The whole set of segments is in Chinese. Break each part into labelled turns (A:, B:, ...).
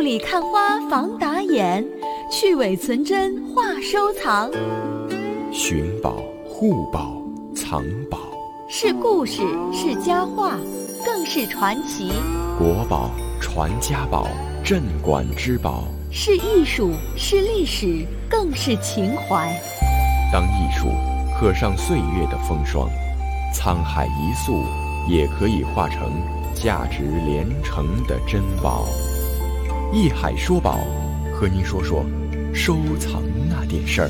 A: 里看花防打眼，去伪存真话收藏。
B: 寻宝、护宝、藏宝，
A: 是故事，是佳话，更是传奇。
B: 国宝、传家宝、镇馆之宝，
A: 是艺术，是历史，更是情怀。
B: 当艺术刻上岁月的风霜，沧海一粟也可以化成价值连城的珍宝。艺海说宝，和您说说收藏那点事儿。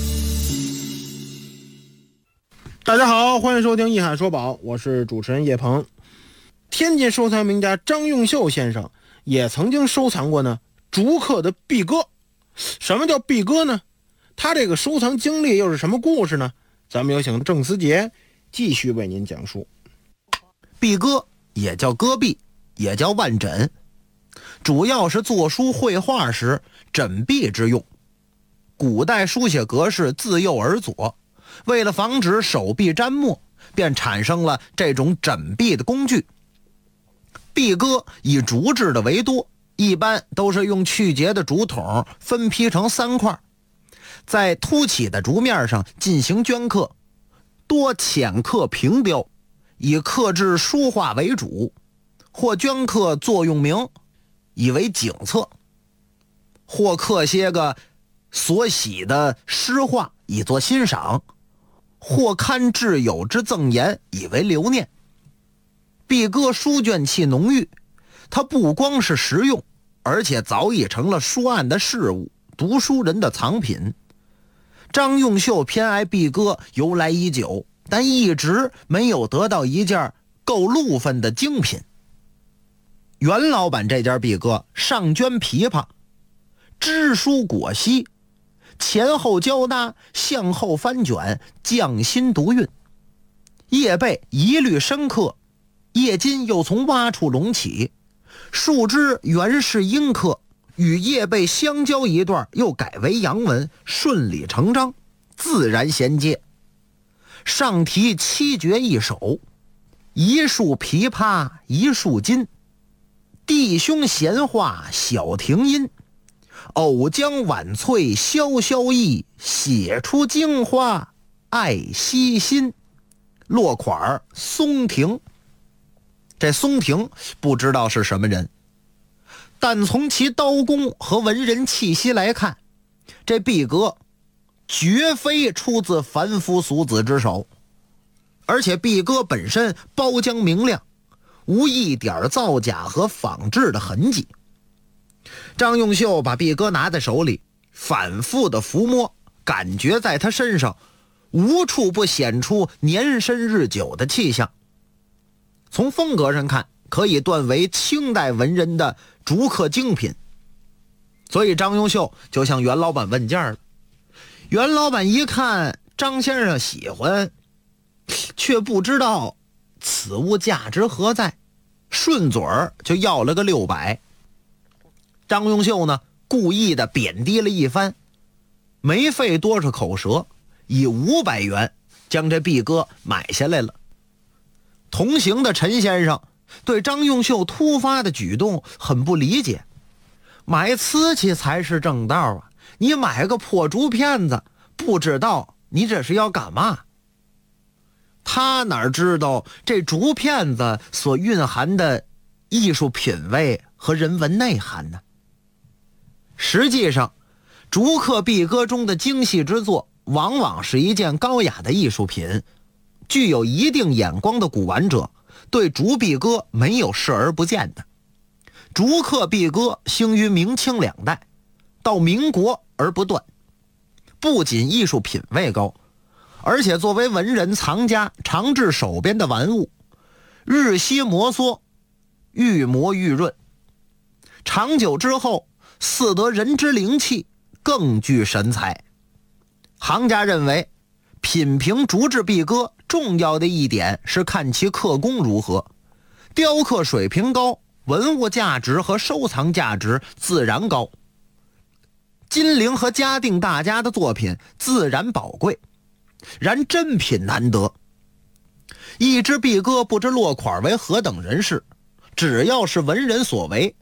C: 大家好，欢迎收听艺海说宝，我是主持人叶鹏。天津收藏名家张用秀先生也曾经收藏过呢竹刻的璧哥。什么叫璧哥呢？他这个收藏经历又是什么故事呢？咱们有请郑思杰继续为您讲述。
D: 璧哥也叫戈壁，也叫万枕，主要是作书绘画时枕壁之用。古代书写格式自右而左，为了防止手臂沾墨，便产生了这种枕壁的工具。璧哥以竹制的为多，一般都是用去节的竹筒分劈成3块，在凸起的竹面上进行镌刻，多浅刻平雕，以刻制书画为主，或镌刻作用名，以为景册，或刻些个所喜的诗画以作欣赏，或刊挚友之赠言以为留念。璧哥书卷气浓郁，它不光是实用，而且早已成了书案的事物，读书人的藏品。张用秀偏爱璧哥由来已久，但一直没有得到一件够路分的精品。袁老板这件璧哥上镌琵琶，支书裹膝，前后交搭，向后翻卷，匠心独运。叶背一律深刻，叶筋又从挖处隆起，树枝原是阴刻，与叶背相交一段，又改为阳文，顺理成章，自然衔接。上题7绝1首，一树琵琶一树金，弟兄闲话小停音，偶将晚翠潇潇意，写出精华爱惜心。落款松亭。这松亭不知道是什么人，但从其刀工和文人气息来看，这璧哥绝非出自凡夫俗子之手，而且璧哥本身包浆明亮，无一点造假和仿制的痕迹。张用秀把璧哥拿在手里，反复的抚摸，感觉在他身上无处不显出年深日久的气象。从风格上看，可以断为清代文人的竹刻精品。所以张用秀就向袁老板问价了。袁老板一看张先生喜欢，却不知道此物价值何在，顺嘴儿就要了个600。张用秀呢，故意的贬低了一番，没费多少口舌，以500元将这璧哥买下来了。同行的陈先生对张用秀突发的举动很不理解，买瓷器才是正道啊，你买个破竹片子，不知道你这是要干嘛。他哪知道这竹片子所蕴含的艺术品味和人文内涵呢？实际上，竹刻璧哥中的精细之作往往是一件高雅的艺术品，具有一定眼光的古玩者对竹璧哥没有视而不见的。竹刻璧哥兴于明清2代，到民国而不断，不仅艺术品位高，而且作为文人藏家常置手边的玩物，日吸摩挲，愈磨愈润，长久之后似得人之灵气，更具神采。行家认为，品评竹制璧哥重要的一点是看其刻工如何，雕刻水平高，文物价值和收藏价值自然高。金陵和嘉定大家的作品自然宝贵，然真品难得。一只璧哥不知落款为何等人士，只要是文人所为，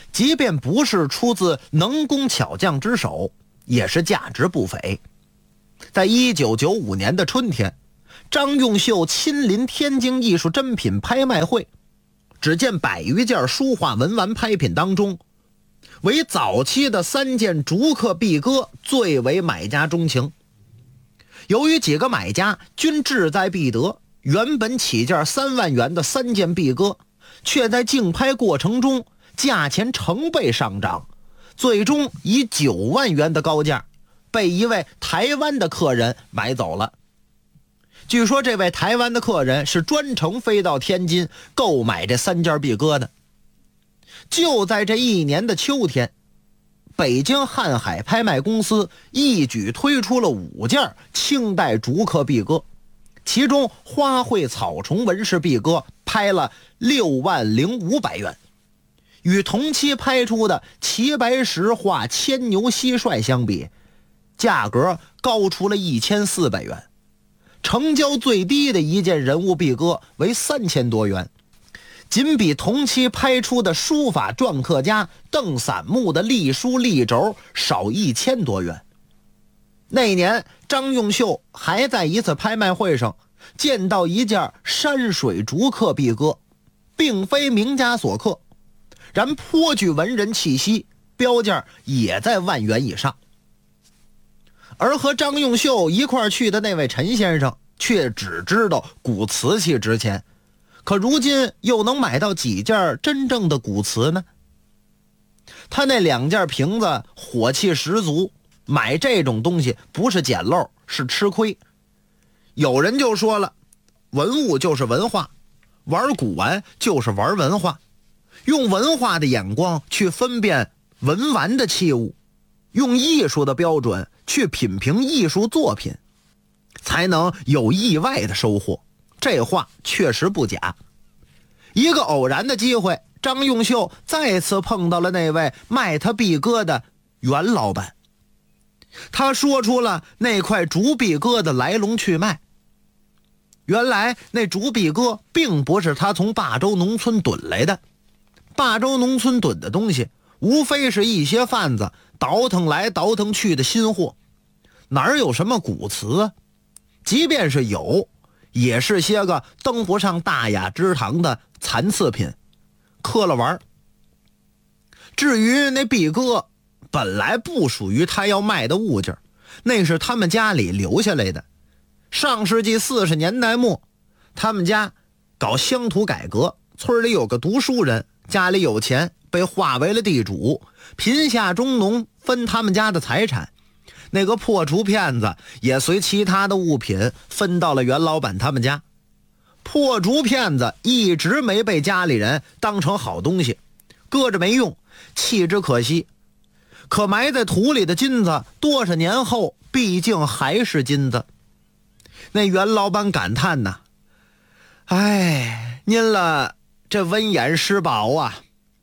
D: 即便不是出自能工巧匠之手，也是价值不菲。在1995年的春天，张用秀亲临天津艺术珍品拍卖会，只见100余件书画文玩拍品当中，为早期的3件竹刻壁鸽最为买家钟情。由于几个买家均志在必得，原本起价3万元的3件壁鸽，却在竞拍过程中价钱成倍上涨，最终以9万元的高价被一位台湾的客人买走了。据说这位台湾的客人是专程飞到天津购买这3件壁鸽的。就在这一年的秋天，北京瀚海拍卖公司一举推出了5件清代竹刻壁鸽，其中花卉草虫纹饰壁鸽拍了6万0500元，与同期拍出的齐白石画牵牛蟋蟀相比，价格高出了1400元。成交最低的一件人物壁鸽为3000多元，仅比同期拍出的书法篆刻家邓散木的隶书隶轴少1000多元。那年张用秀还在一次拍卖会上见到一件山水竹刻壁鸽，并非名家所刻，然颇具文人气息，标价也在1万元以上。而和张用秀一块去的那位陈先生却只知道古瓷器值钱，可如今又能买到几件真正的古瓷呢？他那2件瓶子火气十足，买这种东西不是捡漏，是吃亏。有人就说了，文物就是文化，玩古玩就是玩文化，用文化的眼光去分辨文玩的器物，用艺术的标准去品评艺术作品，才能有意外的收获。这话确实不假。一个偶然的机会，张用秀再次碰到了那位卖他壁鸽的袁老板。他说出了那块竹壁鸽的来龙去脉。原来那竹壁鸽并不是他从霸州农村囤来的，霸州农村囤的东西无非是一些贩子倒腾来倒腾去的新货，哪有什么古瓷啊？即便是有，也是些个登不上大雅之堂的残次品，刻了玩。至于那壁鸽，本来不属于他要卖的物件，那是他们家里留下来的。上世纪40年代末，他们家搞乡土改革，村里有个读书人，家里有钱，被划为了地主，贫下中农分他们家的财产。那个破竹片子也随其他的物品分到了袁老板他们家。破竹片子一直没被家里人当成好东西，搁着没用，弃之可惜。可埋在土里的金子，多少年后毕竟还是金子。那袁老板感叹呐：“哎，您了这文眼识宝啊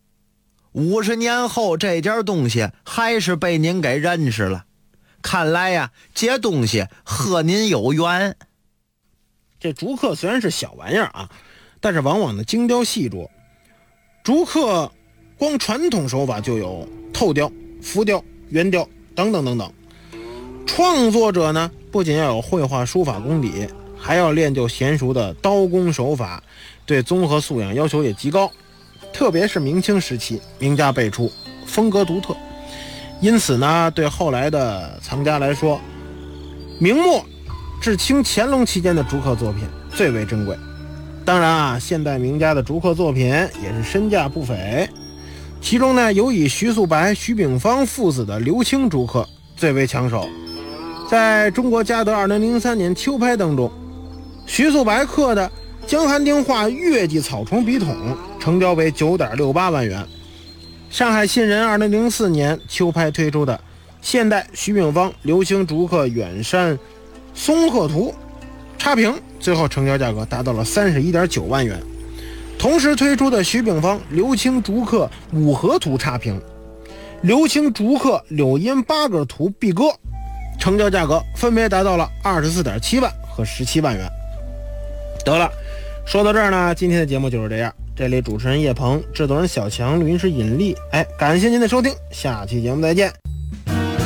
D: ！50年后这件东西还是被您给认识了。看来呀，这东西和您有缘。”
C: 这竹刻虽然是小玩意儿啊，但是往往呢精雕细琢。竹刻光传统手法就有透雕、浮雕、圆雕等等等等。创作者呢不仅要有绘画书法功底，还要练就娴熟的刀工手法，对综合素养要求也极高。特别是明清时期，名家辈出，风格独特。因此呢，对后来的藏家来说，明末至清乾隆期间的竹刻作品最为珍贵。当然啊，现代名家的竹刻作品也是身价不菲，其中呢有以徐素白、徐秉芳父子的刘青竹刻最为抢手。在中国嘉德2003年秋拍当中，徐素白刻的江寒丁画月季草虫笔筒成交为 9.68 万元。上海信人2004年秋拍推出的现代徐秉芳刘青竹刻远山松鹤图插屏，最后成交价格达到了 31.9 万元。同时推出的徐秉芳刘青竹刻五合图插屏、刘青竹刻柳荫八个图壁鸽，成交价格分别达到了 24.7 万和17万元。得了，说到这儿呢，今天的节目就是这样。 这里主持人叶鹏，制作人小强，录音师尹力。感谢您的收听，下期节目再见。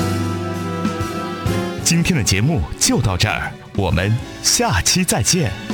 E: 今天的节目就到这儿，我们下期再见。